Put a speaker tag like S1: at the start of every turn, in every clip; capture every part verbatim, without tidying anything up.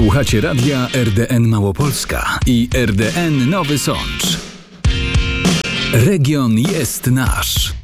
S1: Słuchacie radia R D N Małopolska i R D N Nowy Sącz. Region jest nasz.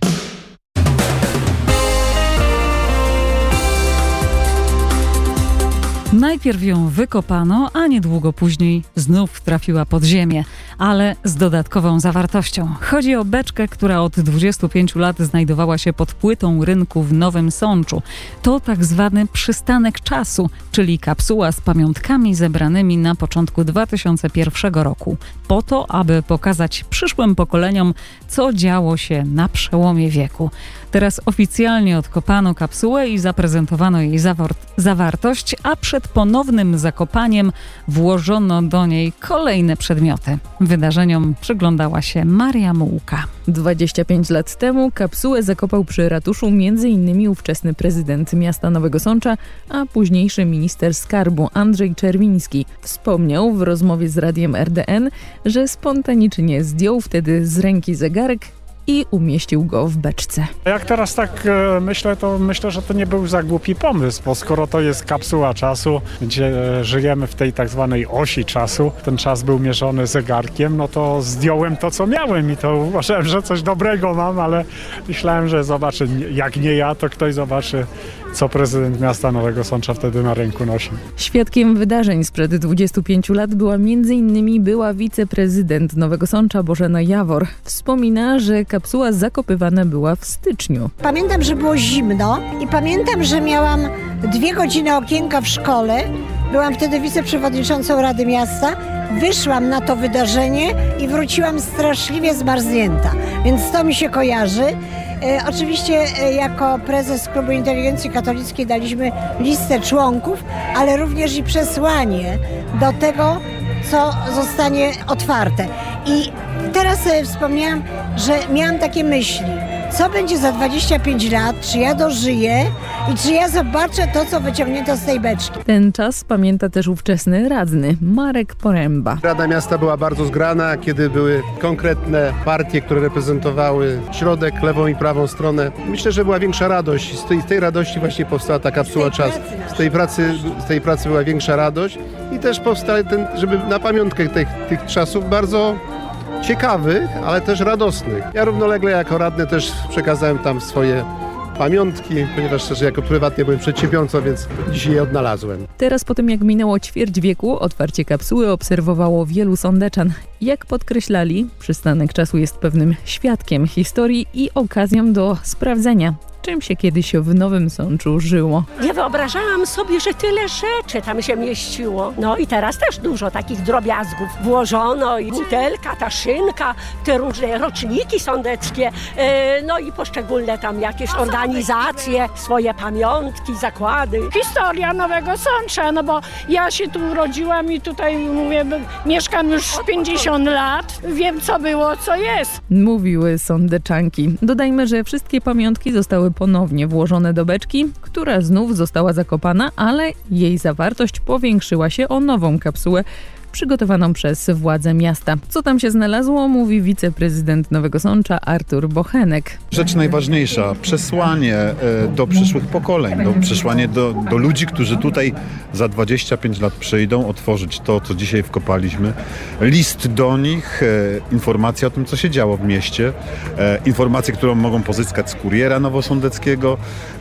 S2: Najpierw ją wykopano, a niedługo później znów trafiła pod ziemię, ale z dodatkową zawartością. Chodzi o beczkę, która od dwudziestu pięciu lat znajdowała się pod płytą rynku w Nowym Sączu. To tak zwany przystanek czasu, czyli kapsuła z pamiątkami zebranymi na początku dwa tysiące pierwszego roku. Po to, aby pokazać przyszłym pokoleniom, co działo się na przełomie wieku. Teraz oficjalnie odkopano kapsułę i zaprezentowano jej zawor- zawartość, a przed ponownym zakopaniem włożono do niej kolejne przedmioty. Wydarzeniom przyglądała się Maria Mułka.
S3: dwadzieścia pięć lat temu kapsułę zakopał przy ratuszu m.in. ówczesny prezydent miasta Nowego Sącza, a późniejszy minister skarbu Andrzej Czerwiński. Wspomniał w rozmowie z radiem R D N, że spontanicznie zdjął wtedy z ręki zegarek i umieścił go w beczce.
S4: Jak teraz tak e, myślę, to myślę, że to nie był za głupi pomysł, bo skoro to jest kapsuła czasu, gdzie e, żyjemy w tej tak zwanej osi czasu, ten czas był mierzony zegarkiem, no to zdjąłem to, co miałem i to uważałem, że coś dobrego mam, ale myślałem, że zobaczę, jak nie ja, to ktoś zobaczy, co prezydent miasta Nowego Sącza wtedy na ręku nosi.
S3: Świadkiem wydarzeń sprzed dwudziestu pięciu lat była m.in. była wiceprezydent Nowego Sącza Bożena Jawor. Wspomina, że kapsuła zakopywana była w styczniu.
S5: Pamiętam, że było zimno i pamiętam, że miałam dwie godziny okienka w szkole. Byłam wtedy wiceprzewodniczącą Rady Miasta. Wyszłam na to wydarzenie i wróciłam straszliwie zmarznięta, więc to mi się kojarzy. E, oczywiście e, jako prezes Klubu Inteligencji Katolickiej daliśmy listę członków, ale również i przesłanie do tego, co zostanie otwarte. I teraz sobie wspomniałam, że miałam takie myśli. Co będzie za dwadzieścia pięć lat, czy ja dożyję i czy ja zobaczę to, co wyciągnięto z tej beczki.
S3: Ten czas pamięta też ówczesny radny Marek Poręba.
S6: Rada Miasta była bardzo zgrana, kiedy były konkretne partie, które reprezentowały środek, lewą i prawą stronę. Myślę, że była większa radość. Z tej, z tej radości właśnie powstała ta kapsuła czasu. Z tej pracy, z tej pracy była większa radość i też powstał ten, żeby na pamiątkę tych, tych czasów bardzo ciekawych, ale też radosnych. Ja równolegle jako radny też przekazałem tam swoje pamiątki, ponieważ też jako prywatnie byłem przedsiębiorcą, więc dzisiaj je odnalazłem.
S3: Teraz po tym, jak minęło ćwierć wieku, otwarcie kapsuły obserwowało wielu sądeczan. Jak podkreślali, przystanek czasu jest pewnym świadkiem historii i okazją do sprawdzenia, czym się kiedyś w Nowym Sączu żyło.
S7: Nie wyobrażałam sobie, że tyle rzeczy tam się mieściło. No i teraz też dużo takich drobiazgów włożono i butelka, ta szynka, te różne roczniki sądeckie, e, no i poszczególne tam jakieś organizacje, swoje pamiątki, zakłady.
S8: Historia Nowego Sącza, no bo ja się tu urodziłam i tutaj mówię, mieszkam już pięćdziesiąt lat, wiem co było, co jest.
S3: Mówiły sądeczanki. Dodajmy, że wszystkie pamiątki zostały ponownie włożone do beczki, która znów została zakopana, ale jej zawartość powiększyła się o nową kapsułę przygotowaną przez władze miasta. Co tam się znalazło, mówi wiceprezydent Nowego Sącza Artur Bochenek.
S9: Rzecz najważniejsza, przesłanie do przyszłych pokoleń, do przesłanie do, do ludzi, którzy tutaj za dwadzieścia pięć lat przyjdą, otworzyć to, co dzisiaj wkopaliśmy. List do nich, informacja o tym, co się działo w mieście, informacje, którą mogą pozyskać z kuriera nowosądeckiego,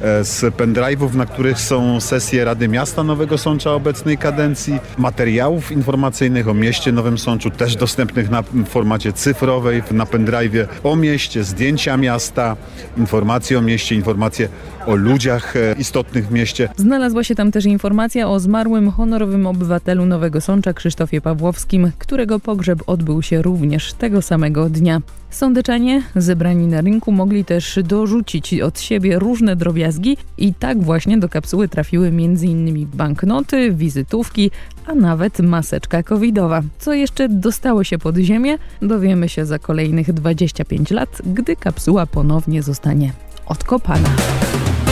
S9: z pendrive'ów, na których są sesje Rady Miasta Nowego Sącza obecnej kadencji, materiałów informacyjnych o mieście Nowym Sączu, też dostępnych na formacie cyfrowej, na pendrive'ie o mieście, zdjęcia miasta, informacje o mieście, informacje o ludziach istotnych w mieście.
S3: Znalazła się tam też informacja o zmarłym honorowym obywatelu Nowego Sącza Krzysztofie Pawłowskim, którego pogrzeb odbył się również tego samego dnia. Sądeczanie zebrani na rynku mogli też dorzucić od siebie różne drobiazgi i tak właśnie do kapsuły trafiły m.in. banknoty, wizytówki, a nawet maseczka covidowa. Co jeszcze dostało się pod ziemię, dowiemy się za kolejnych dwadzieścia pięć lat, gdy kapsuła ponownie zostanie odkopana.